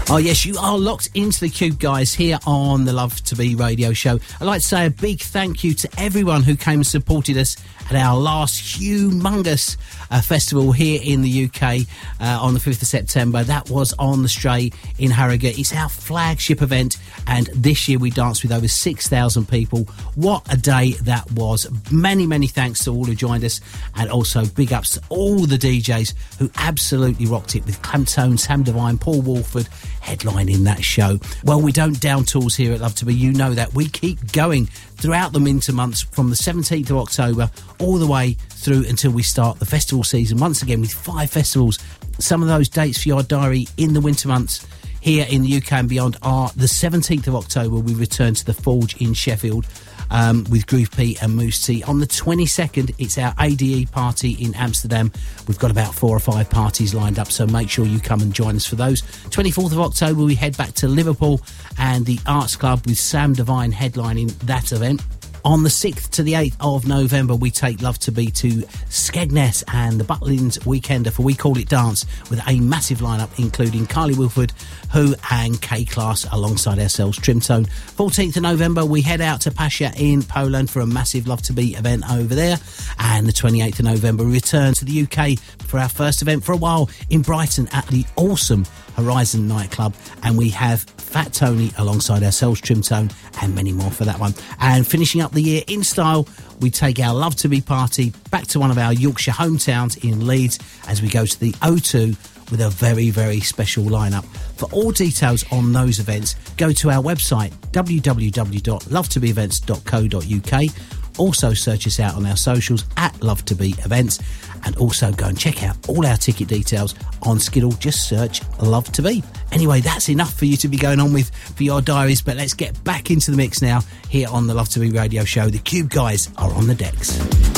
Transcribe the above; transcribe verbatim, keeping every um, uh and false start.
Oh yes, you are locked into the Cube Guys here on the Love to Be radio show. I'd like to say a big thank you to everyone who came and supported us at our last humongous uh, festival here in the U K uh, on the fifth of September. That was on the Stray in Harrogate. It's our flagship event, and this year we danced with over six thousand people. What a day that was. Many, many thanks to all who joined us, and also big ups to all the D Js who absolutely rocked it, with Clamptone, Sam Divine, Paul Walford headlining that show. Well, we don't down tools here at Love to Be. You know that. We keep going throughout the winter months from the seventeenth of October all the way through until we start the festival season once again with five festivals. Some of those dates for your diary in the winter months here in the U K and beyond are the seventeenth of October. We return to the Forge in Sheffield um, with Groove P and Moose T. On the twenty-second, it's our A D E party in Amsterdam. We've got about four or five parties lined up, so make sure you come and join us for those. twenty-fourth of October, we head back to Liverpool and the Arts Club with Sam Divine headlining that event. On the sixth to the eighth of November, we take Love to Be to Skegness and the Butlins Weekender for We Call It Dance, with a massive lineup including Carly Wilford, Who and K-Class alongside ourselves, Trimtone. fourteenth of November, we head out to Pasha in Poland for a massive Love to Be event over there. And the twenty-eighth of November, we return to the U K for our first event for a while in Brighton at the awesome Horizon nightclub, and we have Fat Tony alongside ourselves, Trimtone, and many more for that one. And finishing up the year in style, we take our Love to Be party back to one of our Yorkshire hometowns in Leeds as we go to the O two with a very, very special lineup. For all details on those events, go to our website w w w dot love to be events dot co dot u k. Also search us out on our socials at Love to Be Events, and also go and check out all our ticket details on Skiddle. Just search Love to Be. Anyway, that's enough for you to be going on with for your diaries, but let's get back into the mix now here on the Love to Be radio show. The Cube Guys are on the decks.